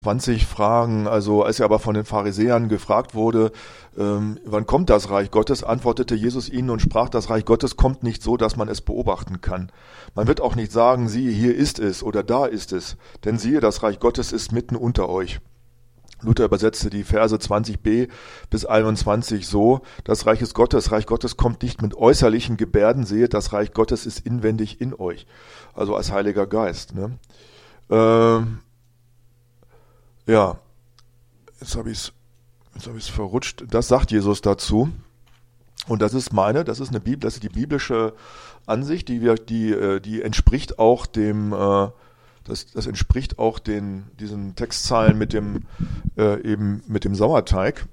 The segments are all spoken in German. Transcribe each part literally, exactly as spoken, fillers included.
zwanzig Fragen, also als er aber von den Pharisäern gefragt wurde, ähm, wann kommt das Reich Gottes, antwortete Jesus ihnen und sprach, das Reich Gottes kommt nicht so, dass man es beobachten kann. Man wird auch nicht sagen, siehe, hier ist es oder da ist es, denn siehe, das Reich Gottes ist mitten unter euch. Luther übersetzte die Verse zwanzig b bis einundzwanzig so, das Reich ist Gottes, Reich Gottes kommt nicht mit äußerlichen Gebärden, seht, das Reich Gottes ist inwendig in euch, also als Heiliger Geist. Ne? Ähm, Ja, jetzt habe ich es jetzt hab ich's verrutscht. Das sagt Jesus dazu. Und das ist meine, das ist eine Bibel, das ist die biblische Ansicht, die wir, die, die entspricht auch dem, das, das entspricht auch den, diesen Textzeilen mit dem, eben mit dem Sauerteig.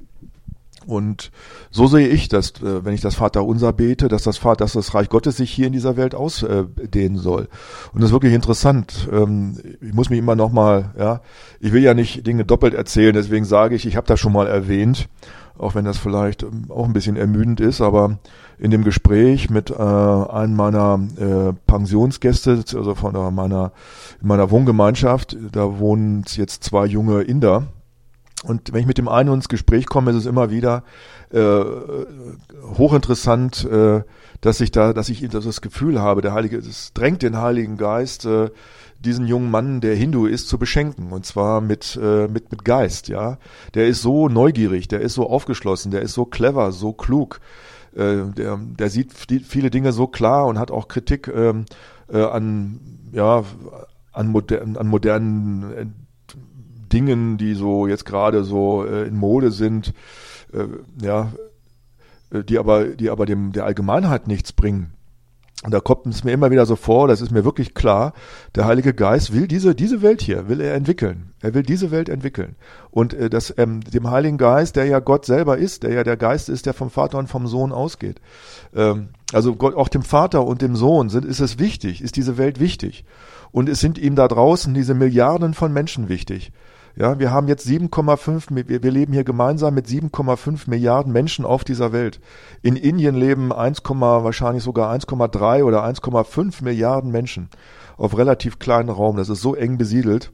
Und so sehe ich das, wenn ich das Vaterunser bete, dass das, dass das Reich Gottes sich hier in dieser Welt ausdehnen soll. Und das ist wirklich interessant. Ich muss mich immer noch mal, ja, ich will ja nicht Dinge doppelt erzählen, deswegen sage ich, ich habe das schon mal erwähnt, auch wenn das vielleicht auch ein bisschen ermüdend ist, aber in dem Gespräch mit äh, einem meiner äh, Pensionsgäste, also von äh, meiner, in meiner Wohngemeinschaft, da wohnen jetzt zwei junge Inder. Und wenn ich mit dem einen ins Gespräch komme, ist es immer wieder äh, hochinteressant, äh, dass ich da, dass ich das Gefühl habe, der Heilige, es drängt den Heiligen Geist, äh, diesen jungen Mann, der Hindu ist, zu beschenken. Und zwar mit äh, mit mit Geist, ja. Der ist so neugierig, der ist so aufgeschlossen, der ist so clever, so klug. Äh, der der sieht viele Dinge so klar und hat auch Kritik äh, äh, an ja an modernen an modernen äh, Dingen, die so jetzt gerade so äh, in Mode sind, äh, ja, äh, die aber, die aber dem der Allgemeinheit nichts bringen. Und da kommt es mir immer wieder so vor, das ist mir wirklich klar, der Heilige Geist will diese diese Welt hier, will er entwickeln. Er will diese Welt entwickeln. Und äh, das ähm, dem Heiligen Geist, der ja Gott selber ist, der ja der Geist ist, der vom Vater und vom Sohn ausgeht. Ähm, also Gott, auch dem Vater und dem Sohn sind, ist es wichtig, ist diese Welt wichtig. Und es sind ihm da draußen diese Milliarden von Menschen wichtig. Ja, wir haben jetzt sieben Komma fünf, wir, wir leben hier gemeinsam mit sieben Komma fünf Milliarden Menschen auf dieser Welt. In Indien leben eins, wahrscheinlich sogar eins Komma drei oder eins Komma fünf Milliarden Menschen auf relativ kleinen Raum. Das ist so eng besiedelt.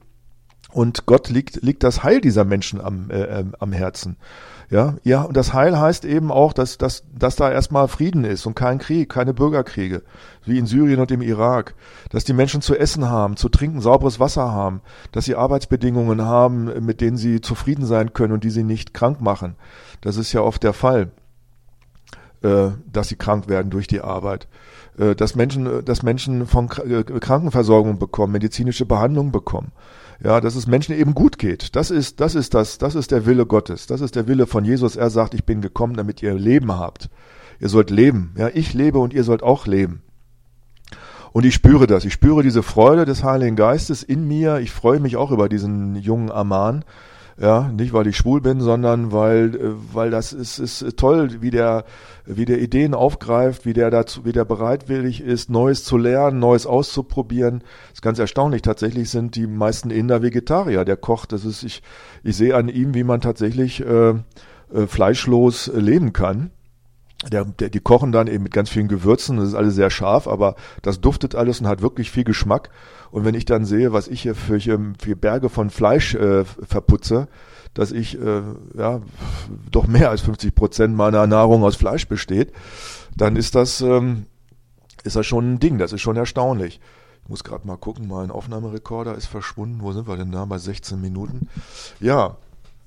Und Gott liegt, liegt das Heil dieser Menschen am, äh, am Herzen. Ja, ja, und das Heil heißt eben auch, dass, dass, dass da erstmal Frieden ist und kein Krieg, keine Bürgerkriege, wie in Syrien und im Irak, dass die Menschen zu essen haben, zu trinken, sauberes Wasser haben, dass sie Arbeitsbedingungen haben, mit denen sie zufrieden sein können und die sie nicht krank machen. Das ist ja oft der Fall, äh, dass sie krank werden durch die Arbeit. Äh, dass Menschen, dass Menschen von Krankenversorgung bekommen, medizinische Behandlung bekommen. Ja, dass es Menschen eben gut geht. Das ist, das ist das, das ist der Wille Gottes. Das ist der Wille von Jesus. Er sagt, ich bin gekommen, damit ihr Leben habt. Ihr sollt leben. Ja, ich lebe und ihr sollt auch leben. Und ich spüre das. Ich spüre diese Freude des Heiligen Geistes in mir. Ich freue mich auch über diesen jungen Aman. Ja, nicht weil ich schwul bin, sondern weil, weil das ist, ist toll, wie der, wie der Ideen aufgreift, wie der dazu, wie der bereitwillig ist, Neues zu lernen, Neues auszuprobieren. Das ist ganz erstaunlich. Tatsächlich sind die meisten Inder Vegetarier. Der kocht, das ist, ich, ich sehe an ihm, wie man tatsächlich äh, äh, fleischlos leben kann. Der, der, die kochen dann eben mit ganz vielen Gewürzen, das ist alles sehr scharf, aber das duftet alles und hat wirklich viel Geschmack. Und wenn ich dann sehe, was ich hier für, für Berge von Fleisch äh, verputze, dass ich, äh, ja, doch mehr als fünfzig Prozent meiner Nahrung aus Fleisch besteht, dann ist das, ähm, ist das schon ein Ding, das ist schon erstaunlich. Ich muss gerade mal gucken, mein Aufnahmerekorder ist verschwunden. Wo sind wir denn da? Bei sechzehn Minuten. Ja.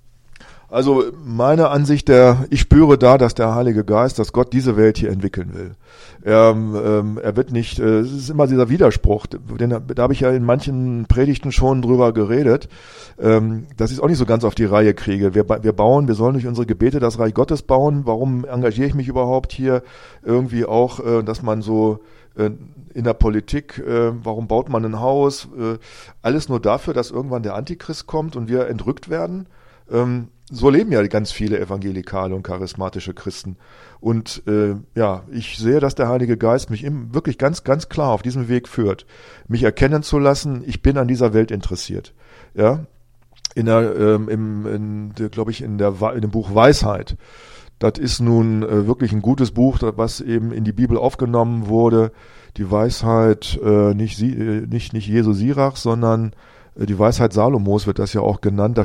Also meine Ansicht, der, ich spüre da, dass der Heilige Geist, dass Gott diese Welt hier entwickeln will. Er, ähm, er wird nicht, äh, es ist immer dieser Widerspruch, den, da habe ich ja in manchen Predigten schon drüber geredet, ähm, dass ich es auch nicht so ganz auf die Reihe kriege. Wir, wir bauen, wir sollen durch unsere Gebete das Reich Gottes bauen. Warum engagiere ich mich überhaupt hier irgendwie auch, äh, dass man so äh, in der Politik, äh, warum baut man ein Haus? Äh, alles nur dafür, dass irgendwann der Antichrist kommt und wir entrückt werden. Ähm, So leben ja ganz viele evangelikale und charismatische Christen. Und äh, ja, ich sehe, dass der Heilige Geist mich im, wirklich ganz, ganz klar auf diesem Weg führt, mich erkennen zu lassen, ich bin an dieser Welt interessiert. Ja, in der, ähm, im, in der, glaube ich, in der in dem Buch Weisheit. Das ist nun äh, wirklich ein gutes Buch, was eben in die Bibel aufgenommen wurde. Die Weisheit, äh, nicht, sie, äh, nicht, nicht Jesu Sirach, sondern die Weisheit Salomos wird das ja auch genannt. Da